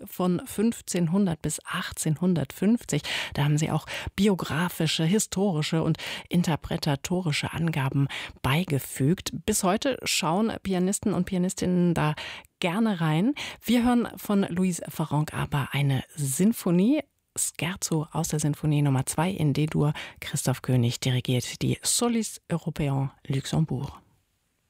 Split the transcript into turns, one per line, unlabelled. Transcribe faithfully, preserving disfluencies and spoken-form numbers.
von fünfzehnhundert bis achtzehnhundertfünfzig. Da haben sie auch biografische, historische und interpretatorische Angaben beigefügt. Bis heute schauen Pianisten und Pianistinnen da gerne rein. Wir hören von Louise Farrenc aber eine Sinfonie, Scherzo aus der Sinfonie Nummer zwei in D-Dur. Christoph König dirigiert die Solis Européen Luxembourg.